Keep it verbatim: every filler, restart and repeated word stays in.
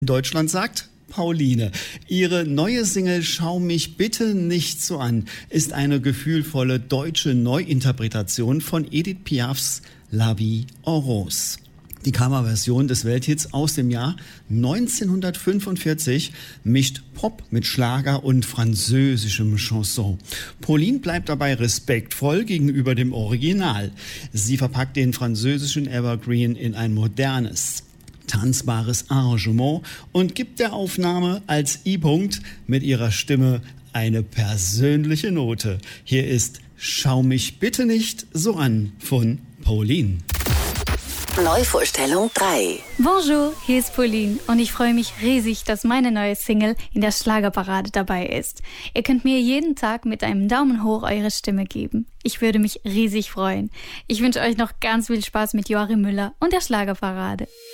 Deutschland sagt Pauline. Ihre neue Single Schau mich bitte nicht so an ist eine gefühlvolle deutsche Neuinterpretation von Edith Piafs La Vie en Rose. Die Coverversion des Welthits aus dem Jahr neunzehnhundertfünfundvierzig mischt Pop mit Schlager und französischem Chanson. Pauline bleibt dabei respektvoll gegenüber dem Original. Sie verpackt den französischen Evergreen in ein modernes, tanzbares Arrangement und gibt der Aufnahme als I-Punkt mit ihrer Stimme eine persönliche Note. Hier ist Schau mich bitte nicht so an von Pauline. Neuvorstellung drei. Bonjour, hier ist Pauline und ich freue mich riesig, dass meine neue Single in der Schlagerparade dabei ist. Ihr könnt mir jeden Tag mit einem Daumen hoch eure Stimme geben. Ich würde mich riesig freuen. Ich wünsche euch noch ganz viel Spaß mit Joachim Müller und der Schlagerparade.